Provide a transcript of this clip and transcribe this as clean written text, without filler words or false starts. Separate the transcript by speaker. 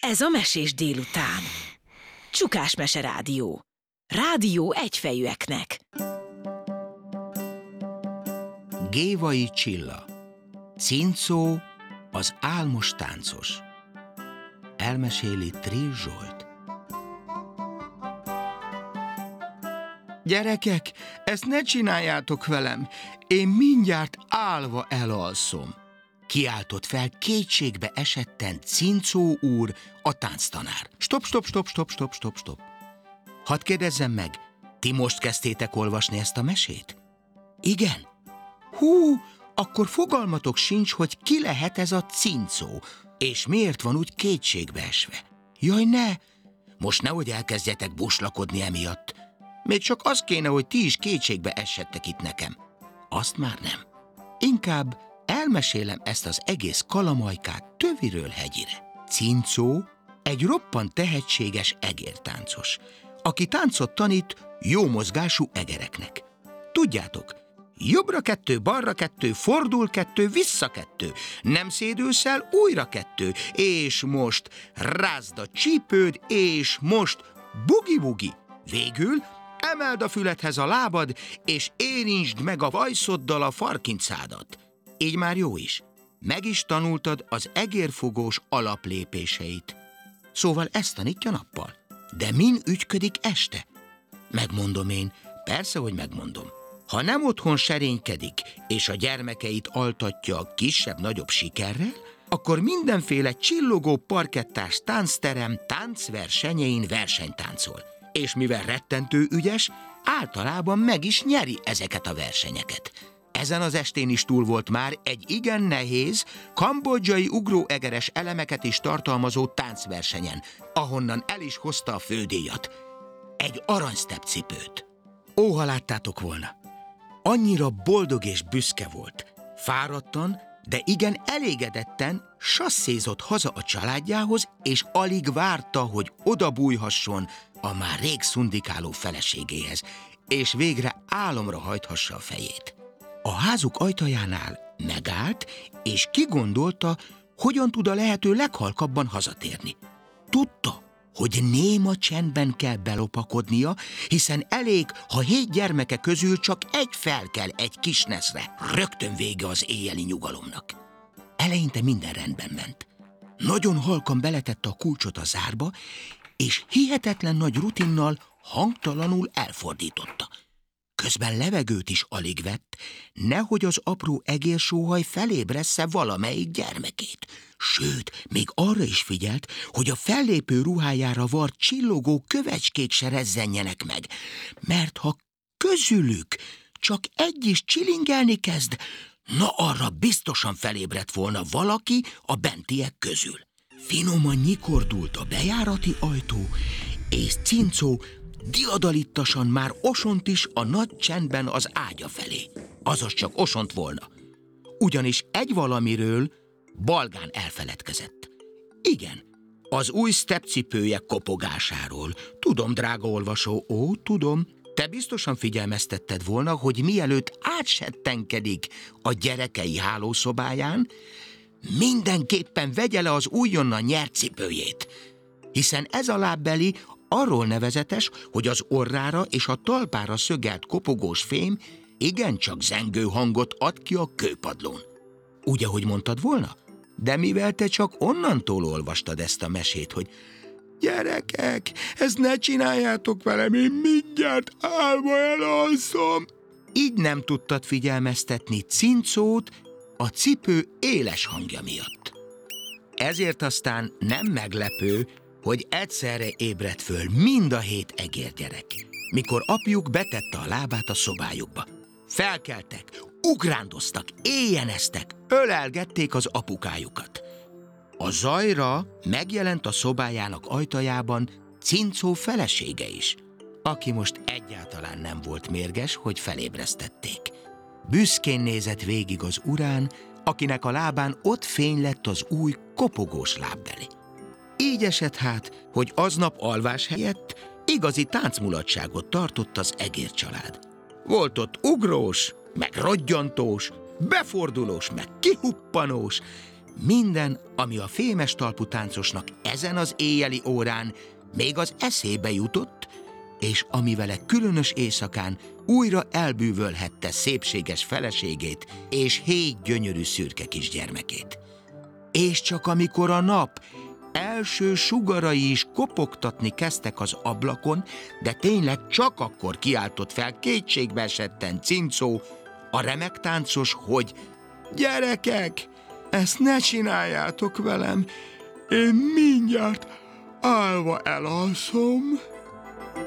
Speaker 1: Ez a Mesés délután. Csukás Mese Rádió. Rádió egyfejűeknek.
Speaker 2: Gévai Csilla. Cincó, az álmos táncos. Elmeséli Trill Zsolt. Gyerekek, ezt ne csináljátok velem, én mindjárt állva elalszom. Kiáltott fel kétségbe esetten Cincó úr, a tánctanár. Stop. Hadd kérdezzem meg, ti most kezdtétek olvasni ezt a mesét? Igen? Hú, akkor fogalmatok sincs, hogy ki lehet ez a Cincó, és miért van úgy kétségbe esve. Jaj, ne! Most nehogy elkezdjetek buslakodni emiatt. Még csak az kéne, hogy ti is kétségbe essettek itt nekem. Azt már nem. Inkább elmesélem ezt az egész kalamajkát töviről hegyire. Cincó egy roppant tehetséges egértáncos, aki táncot tanít jó mozgású egereknek. Tudjátok, jobbra 2, balra 2, fordul 2, vissza 2, nem szédülsz el, újra 2, és most rázd a csípőd, és most bugi-bugi. Végül emeld a fülethez a lábad, és érintsd meg a vajszoddal a farkincádat. Így már jó is. Meg is tanultad az egérfogós alaplépéseit. Szóval ezt tanítja nappal. De min ügyködik este? Megmondom én, persze, hogy megmondom. Ha nem otthon serénykedik, és a gyermekeit altatja kisebb-nagyobb sikerrel, akkor mindenféle csillogó parkettás táncterem táncversenyein versenytáncol. És mivel rettentő ügyes, általában meg is nyeri ezeket a versenyeket. Ezen az estén is túl volt már egy igen nehéz, kambodzsai ugróegeres elemeket is tartalmazó táncversenyen, ahonnan el is hozta a fődíjat. Egy aranysztepcipőt. Ó, ha láttátok volna! Annyira boldog és büszke volt. Fáradtan, de igen elégedetten sasszézott haza a családjához, és alig várta, hogy odabújhasson a már rég szundikáló feleségéhez, és végre álomra hajthassa a fejét. A házuk ajtajánál megállt, és kigondolta, hogyan tud a lehető leghalkabban hazatérni. Tudta, hogy néma csendben kell belopakodnia, hiszen elég, ha 7 gyermeke közül csak egy felkel egy kis neszre. Rögtön vége az éjjeli nyugalomnak. Eleinte minden rendben ment. Nagyon halkan beletette a kulcsot a zárba, és hihetetlen nagy rutinnal hangtalanul elfordította. Közben levegőt is alig vett, nehogy az apró egérsóhaj felébressze valamelyik gyermekét. Sőt, még arra is figyelt, hogy a fellépő ruhájára vart csillogó kövecskék se rezzenjenek meg, mert ha közülük csak egy is csilingelni kezd, na arra biztosan felébredt volna valaki a bentiek közül. Finoman nyikordult a bejárati ajtó, és Cincó diadalittasan már osont is a nagy csendben az ágya felé. Azaz csak osont volna. Ugyanis egy valamiről balgán elfeledkezett. Igen, az új sztepcipője kopogásáról. Tudom, drága olvasó, ó, tudom, te biztosan figyelmeztetted volna, hogy mielőtt átsettenkedik a gyerekei hálószobáján, mindenképpen vegye le az újonnan nyert cipőjét. Hiszen ez a lábbeli arról nevezetes, hogy az orrára és a talpára szögelt kopogós fém igencsak zengő hangot ad ki a kőpadlón. Úgy, ahogy mondtad volna? De mivel te csak onnantól olvastad ezt a mesét, hogy gyerekek, ezt ne csináljátok velem, én mindjárt álva elalszom. Így nem tudtad figyelmeztetni Cincót a cipő éles hangja miatt. Ezért aztán nem meglepő, hogy egyszerre ébredt föl mind a 7 egérgyerek, mikor apjuk betette a lábát a szobájukba. Felkeltek, ugrándoztak, éjjeneztek, ölelgették az apukájukat. A zajra megjelent a szobájának ajtajában Cincó felesége is, aki most egyáltalán nem volt mérges, hogy felébresztették. Büszkén nézett végig az urán, akinek a lábán ott fény lett az új kopogós lábbeli. Így esett hát, hogy aznap alvás helyett igazi táncmulatságot tartott az egércsalád. Volt ott ugrós, meg rodgyantós, befordulós, meg kihuppanós, Minden, ami a fémes talpú táncosnak ezen az éjjeli órán még az eszébe jutott, és ami vele különös éjszakán újra elbűvölhette szépséges feleségét és 7 gyönyörű szürke kisgyermekét. És csak amikor a nap első sugarai is kopogtatni kezdtek az ablakon, de tényleg csak akkor kiáltott fel kétségbe esetten Cincó, a remek táncos, hogy gyerekek, ezt ne csináljátok velem, én mindjárt állva elalszom.